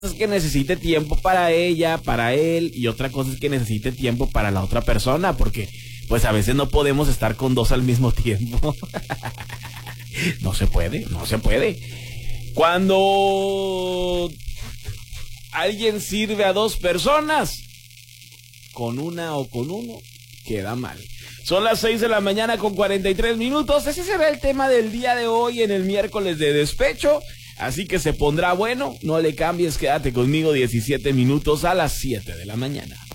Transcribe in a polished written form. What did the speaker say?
es que necesite tiempo para ella, para él, y otra cosa es que necesite tiempo para la otra persona, porque pues a veces no podemos estar con dos al mismo tiempo. No se puede. Cuando alguien sirve a dos personas, con una o con uno, queda mal. Son las 6 de la mañana con 43 minutos. Ese será el tema del día de hoy en el miércoles de despecho. Así que se pondrá bueno. No le cambies, quédate conmigo 17 minutos a las 7 de la mañana.